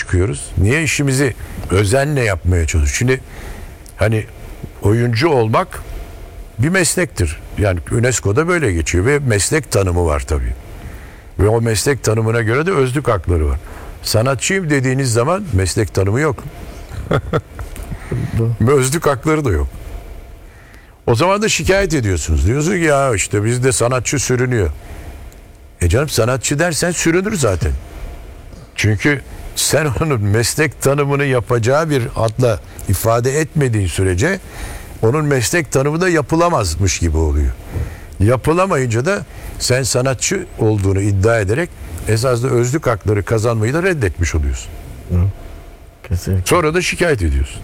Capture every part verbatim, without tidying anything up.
çıkıyoruz? Niye işimizi özenle yapmaya çalışıyoruz? Şimdi hani oyuncu olmak bir meslektir. Yani UNESCO'da böyle geçiyor ve meslek tanımı var tabii. Ve o meslek tanımına göre de özlük hakları var. Sanatçıyım dediğiniz zaman meslek tanımı yok. Özlük hakları da yok. O zaman da şikayet ediyorsunuz. Diyorsunuz ki ya işte bizde sanatçı sürünüyor. E canım sanatçı dersen sürünür zaten. Çünkü sen onun meslek tanımını yapacağı bir adla ifade etmediğin sürece onun meslek tanımı da yapılamazmış gibi oluyor. Yapılamayınca da sen sanatçı olduğunu iddia ederek esasında özlük hakları kazanmayı da reddetmiş oluyorsun. Kesinlikle. Sonra da şikayet ediyorsun.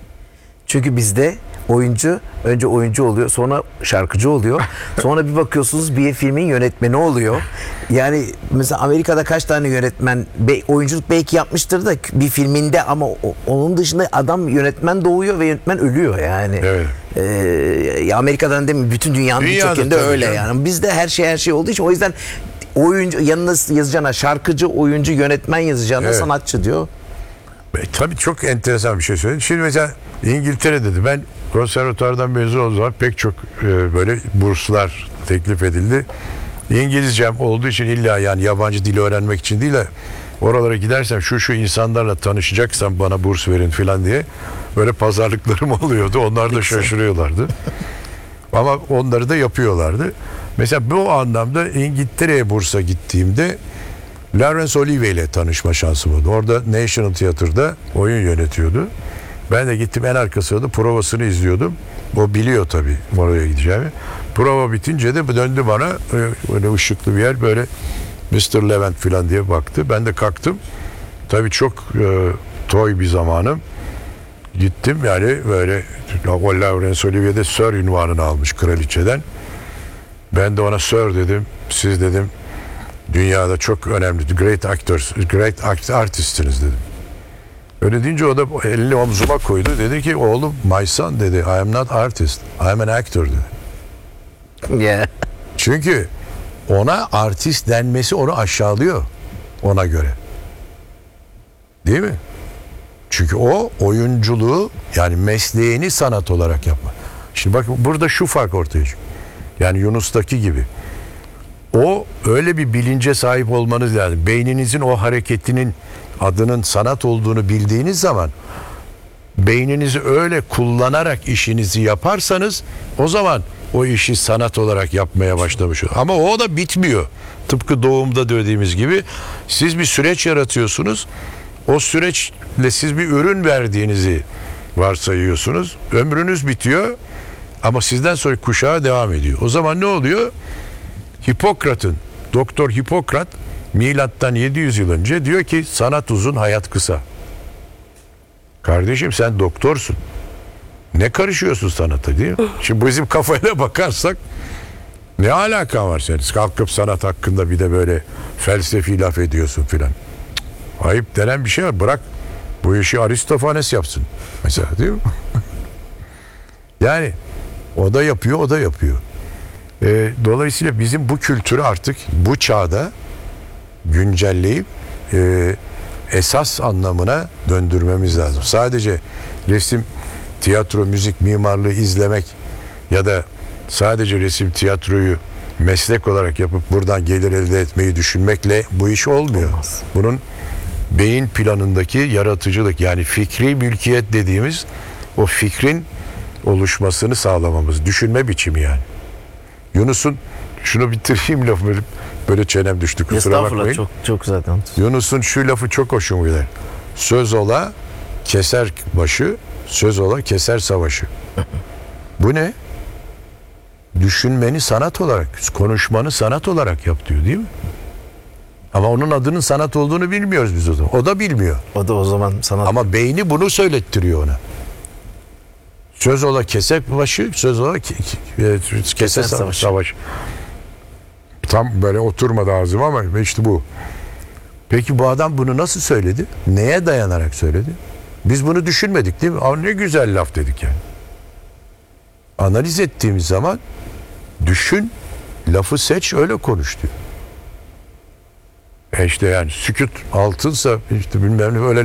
Çünkü bizde oyuncu önce oyuncu oluyor, sonra şarkıcı oluyor. Sonra bir bakıyorsunuz bir filmin yönetmeni oluyor. Yani mesela Amerika'da kaç tane yönetmen be, oyunculuk belki yapmıştır da bir filminde ama o, onun dışında adam yönetmen doğuyor ve yönetmen ölüyor yani. Evet. Ee, Amerika'dan değil mi? Bütün dünyanın Dünyada birçok yerinde tabii öyle canım. yani. Bizde her şey her şey olduğu için o yüzden oyuncu yanına yazacağına şarkıcı, oyuncu, yönetmen yazacağına Evet. sanatçı diyor. E, tabii çok enteresan bir şey söyledin. Şimdi mesela İngiltere dedi. Ben konservatuardan mezun olduğum zaman pek çok e, böyle burslar teklif edildi. İngilizcem olduğu için illa yani yabancı dili öğrenmek için değil de oralara gidersem şu şu insanlarla tanışacaksam bana burs verin falan diye böyle pazarlıklarım oluyordu. Onlar da şaşırıyorlardı. Ama onları da yapıyorlardı. Mesela bu anlamda İngiltere'ye bursa gittiğimde Laurence Olivier ile tanışma şansım oldu. Orada National Theatre'da oyun yönetiyordu. Ben de gittim en arkasında da provasını izliyordum. O biliyor tabii oraya gideceğimi. Prova bitince de döndü bana böyle ışıklı bir yer böyle mister Levent falan diye baktı. Ben de kalktım. Tabii çok e, toy bir zamanım. Gittim yani böyle o Laurence Olivier de Sir ünvanını almış kraliçeden. Ben de ona Sir dedim. Siz dedim dünyada çok önemli great actors, great artistsiniz dedim. Öyle deyince o da elini omzuma koydu. Dedi ki oğlum my son dedi. I am not artist. I am an actor dedi. Yeah. Çünkü ona artist denmesi onu aşağılıyor ona göre. Değil mi? Çünkü o oyunculuğu yani mesleğini sanat olarak yapma. Şimdi bak burada şu fark ortaya çıkıyor. Yani Yunus'taki gibi. O öyle bir bilince sahip olmanız lazım. Beyninizin o hareketinin adının sanat olduğunu bildiğiniz zaman beyninizi öyle kullanarak işinizi yaparsanız o zaman o işi sanat olarak yapmaya başlamış olur. Ama o da bitmiyor. Tıpkı doğumda dediğimiz gibi siz bir süreç yaratıyorsunuz. O süreçle siz bir ürün verdiğinizi varsayıyorsunuz. Ömrünüz bitiyor ama sizden sonra kuşağa devam ediyor. O zaman ne oluyor? Hipokrat'ın, Doktor Hipokrat milattan yedi yüz yıl önce diyor ki sanat uzun, hayat kısa. Kardeşim sen doktorsun. Ne karışıyorsun sanata değil mi? Şimdi bizim kafayla bakarsak ne alaka var senin? Kalkıp sanat hakkında bir de böyle felsefi laf ediyorsun filan. Ayıp denen bir şey var. Bırak bu işi Aristofanes yapsın. Mesela değil mi? Yani o da yapıyor, o da yapıyor. E, dolayısıyla bizim bu kültürü artık bu çağda güncelleyip e, esas anlamına döndürmemiz lazım. Sadece resim, tiyatro, müzik, mimarlığı izlemek ya da sadece resim, tiyatroyu meslek olarak yapıp buradan gelir elde etmeyi düşünmekle bu iş olmuyor. Olmaz. Bunun beyin planındaki yaratıcılık yani fikri mülkiyet dediğimiz o fikrin oluşmasını sağlamamız. Düşünme biçimi yani. Yunus'un şunu bitireyim lafı böyle, böyle çenem düştü kusura bakmayın. Çok çok zaten. Yunus'un şu lafı çok hoşuma gider. Söz ola keser başı, söz ola keser savaşı. Bu ne? Düşünmeni sanat olarak, konuşmanı sanat olarak yap diyor değil mi? Ama onun adının sanat olduğunu bilmiyoruz biz o zaman. O da bilmiyor. O da o zaman sanat. Ama beyni bunu söylettiriyor ona. Söz ola keser başı, söz ola ke, ke, keser savaşı. savaş. Tam böyle oturmadı ağzıma ama işte bu. Peki bu adam bunu nasıl söyledi? Neye dayanarak söyledi? Biz bunu düşünmedik değil mi? Aa, ne güzel laf dedik yani. Analiz ettiğimiz zaman düşün, lafı seç, öyle konuş diyor. E işte yani sükut altınsa işte bilmem ne öyle